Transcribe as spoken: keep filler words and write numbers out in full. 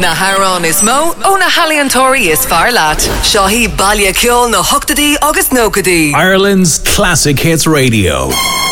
Na Harán is mó, ó na Haliantóirí is fear leat. Seo hí baile ceol na hochtadí agus nócadí. Ireland's Classic Hits Radio.